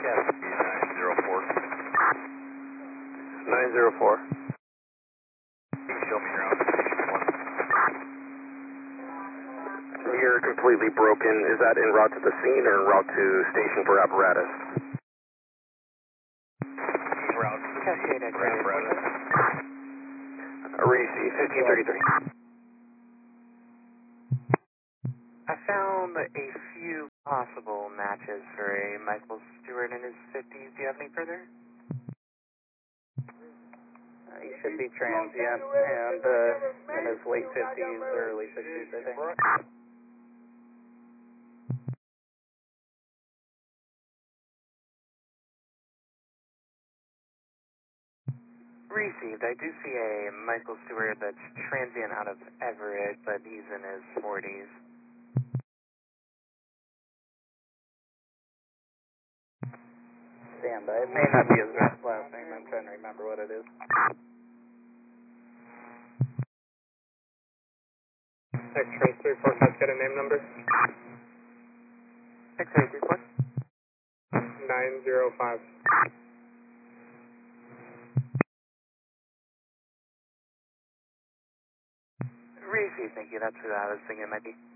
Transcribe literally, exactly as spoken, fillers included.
Yes, nine zero four. nine zero four. Can you show me around station one? You're completely broken. Is that en route to the scene or en route to station for apparatus? En route to the scene for apparatus. Receive fifteen thirty-three. I found a few possible matches for a Michael Stewart in his fifties. Do you have any further? Uh, he should be transient and uh, in his late fifties, early sixties, I think. Received. I do see a Michael Stewart that's transient out of Everett, but he's in his forties. Stand by. It may not be his last name. I'm trying to remember what it is. X-ray three four five, get a name number? X-ray three four. nine zero five. Received. Thank you. That's who I was thinking it might be.